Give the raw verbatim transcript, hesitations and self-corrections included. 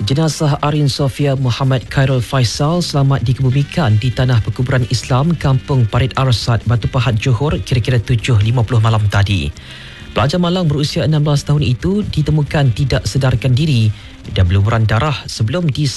Jenazah Arin Sofia Muhammad Khairul Faisal selamat dikebumikan di tanah perkuburan Islam Kampung Parit Arsad, Batu Pahat, Johor kira-kira tujuh lima puluh malam tadi. Pelajar malang berusia enam belas tahun itu ditemukan tidak sedarkan diri dan berlumuran darah sebelum dis